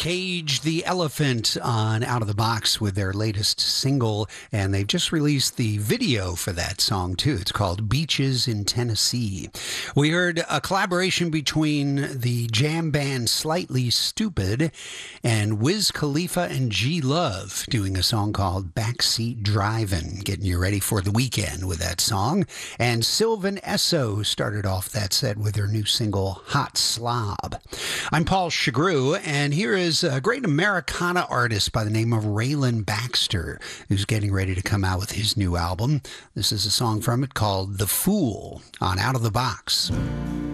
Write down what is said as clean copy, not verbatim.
Cage the Elephant on Out of the Box with their latest single, and they've just released the video for that song too. It's called Beaches in Tennessee. We heard a collaboration between the jam band Slightly Stoopid and Wiz Khalifa and G Love doing a song called Backseat Drivin', getting you ready for the weekend with that song. And Sylvan Esso started off that set with her new single Hot Slob. I'm Paul Shagru, and here is a great Americana artist by the name of Raylan Baxter, who's getting ready to come out with his new album. This is a song from it called The Fool on Out of the Box.